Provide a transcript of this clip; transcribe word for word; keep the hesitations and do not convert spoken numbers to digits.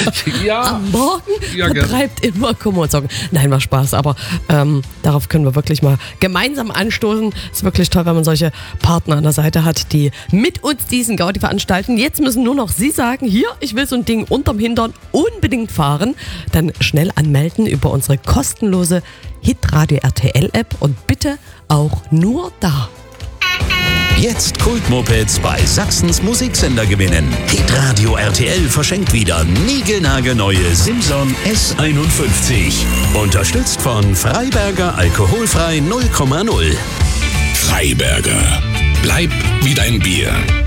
Ja. am Morgen Ja, gerne. betreibt immer Kummer und Sorgen. Nein, war Spaß, aber ähm, darauf können wir wirklich mal gemeinsam anstoßen. Ist wirklich toll, wenn man solche Partner an der Seite hat, die mit uns diesen Gaudi veranstalten. Jetzt müssen nur noch Sie sagen, hier, ich will so ein Ding unterm Hintern unbedingt fahren. Dann schnell anmelden über unsere kostenlose Hitradio R T L-App und bitte auch nur da. Jetzt Kultmopeds bei Sachsens Musiksender gewinnen. Hitradio R T L verschenkt wieder niegelnagelneue Simson S einundfünfzig. Unterstützt von Freiberger Alkoholfrei null Komma null. Freiberger. Bleib wie dein Bier.